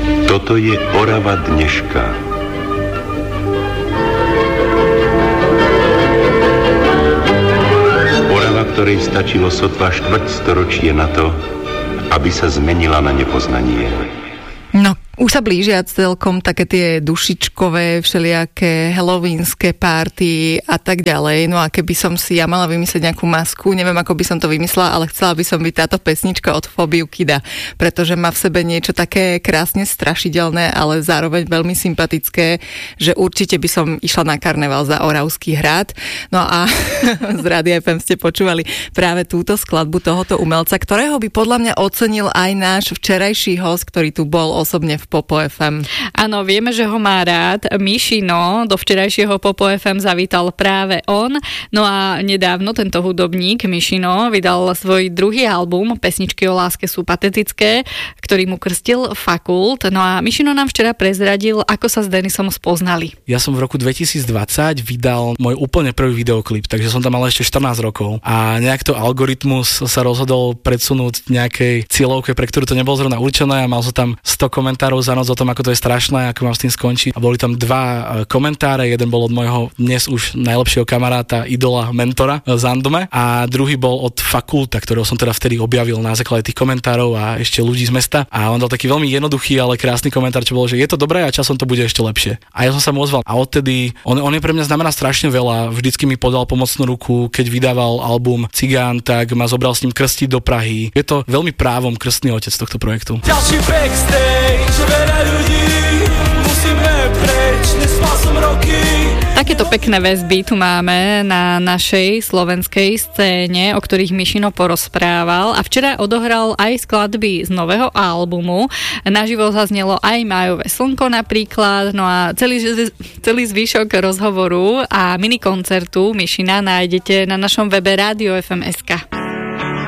Toto je Orava dneška. Orava, ktorej stačilo sotva štvrťstoročie na to, aby sa zmenila na nepoznanie. No, už sa blížia celkom také tie dušičkové, všelijaké halloweenské party a tak ďalej. No a keby som si ja mala vymyslieť nejakú masku, neviem, ako by som to vymyslela, ale chcela by som byť táto pesnička od Fóbiu Kida, pretože má v sebe niečo také krásne strašidelné, ale zároveň veľmi sympatické, že určite by som išla na karneval za Oravský hrad. No a z Rádia FM ste počúvali práve túto skladbu tohoto umelca, ktorého by podľa mňa ocenil aj náš včerajší host, ktorý tu bol osobne v Popo FM. Áno, vieme, že ho má rád. Mišino, do včerajšieho Popo FM zavítal práve on. No a nedávno tento hudobník Mišino vydal svoj druhý album Pesničky o láske sú patetické, ktorý mu krstil Fakult. No a Mišino nám včera prezradil, ako sa s Denisom spoznali. Ja som v roku 2020 vydal môj úplne prvý videoklip, takže som tam mal ešte 14 rokov a nejak to algoritmus sa rozhodol predsunúť nejakej cieľovke, pre ktorú to nebolo zrovna určené, a mal som tam 100 komentárov za noc o tom, ako to je strašné, ako mám s tým skončiť. A boli tam 2 komentáre, jeden bol od môjho dnes už najlepšieho kamaráta, idola, mentora Zandome, a druhý bol od Fakulta, ktorého som teda vtedy objavil na základe tých komentárov a ešte ľudí z mesta. A on dal taký veľmi jednoduchý, ale krásny komentár, čo bolo, že je to dobré a časom to bude ešte lepšie. A ja som sa mu ozval. A odtedy on je pre mňa znamená strašne veľa. Vždycky mi podal pomocnú ruku, keď vydával album Cigán, tak ma zobral s ním krstiť do Prahy. Je to veľmi právom krstný otec tohto projektu. Ďalší backstage, veľa ľudí, musíme preč, nespal som roky. Takéto pekné väzby tu máme na našej slovenskej scéne, o ktorých Mišino porozprával, a včera odohral aj skladby z nového albumu. Naživo zaznelo aj Májové slnko napríklad, no a celý zvyšok rozhovoru a minikoncertu Mišina nájdete na našom webe Radio FM.sk.